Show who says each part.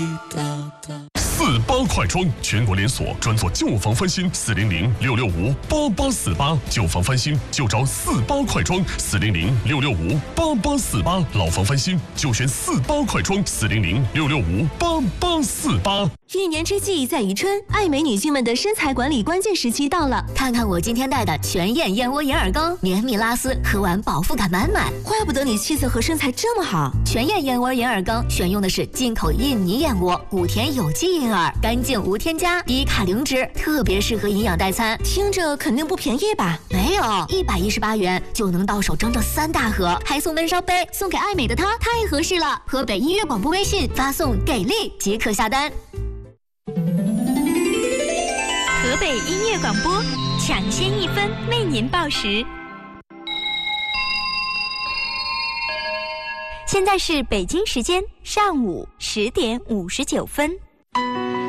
Speaker 1: 48快装全国连锁，专做旧房翻新，400-665-8848，旧房翻新就找48快装，400-665-8848，老房翻新就选48快装，400-665-8848。
Speaker 2: 一年之计在于春，爱美女性们的身材管理关键时期到了。
Speaker 3: 看看我今天带的全燕燕窝银耳羹，绵密拉丝，喝完饱腹感满满。
Speaker 2: 怪不得你气色和身材这么好。
Speaker 3: 全燕燕窝银耳羹选用的是进口印尼燕窝，谷田有机银耳，干净无添加，低卡零脂，特别适合营养代餐。
Speaker 2: 听着肯定不便宜吧？
Speaker 3: 没有，118元就能到手整整3大盒，还送温烧杯，送给爱美的她太合适了。河北音乐广播微信发送“给力”即可下单。
Speaker 4: 河北音乐广播，抢先1分为您报时。现在是北京时间上午10点59分。